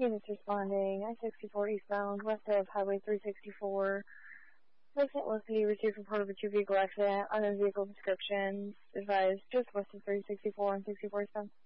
Units responding, I-64 eastbound, west of Highway 364. St. Lucie received report of a two-vehicle accident, unknown vehicle descriptions, advised just west of 364 and 64 eastbound.